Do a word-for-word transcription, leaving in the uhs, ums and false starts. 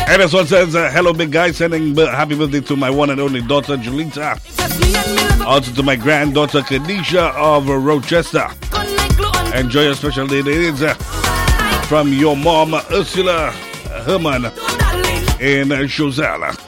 And this one says, uh, hello, big guy. Sending b- happy birthday to my one and only daughter, Julita. Also to my granddaughter, Kadisha of uh, Rochester. Enjoy your special day. It is uh, from your mom, Ursula Herman in uh, Chazelle.